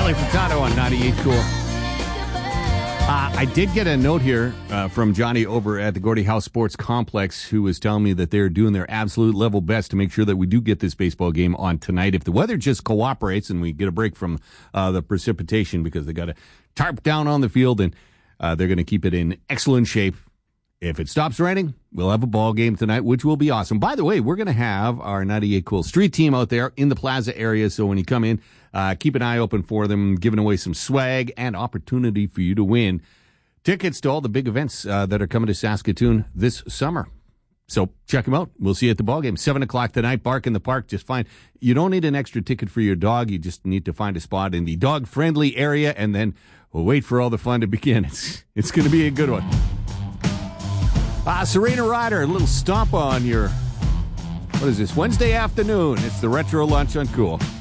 Nelly Furtado on 98 Cool. I did get a note here from Johnny over at the Gordie Howe Sports Complex, who was telling me that they're doing their absolute level best to make sure that we do get this baseball game on tonight. If the weather just cooperates and we get a break from the precipitation, because they got a tarp down on the field and they're going to keep it in excellent shape. If it stops raining, we'll have a ball game tonight, which will be awesome. By the way, we're going to have our 98 Cool Street team out there in the plaza area. So when you come in, keep an eye open for them, giving away some swag and opportunity for you to win tickets to all the big events that are coming to Saskatoon this summer. So check them out. We'll see you at the ball game. 7 o'clock tonight, Bark in the Park. Just fine. You don't need an extra ticket for your dog. You just need to find a spot in the dog-friendly area, and then we'll wait for all the fun to begin. It's going to be a good one. Serena Ryder, a little stomp on your, what is this, Wednesday afternoon. It's the Retro Lunch on Cool.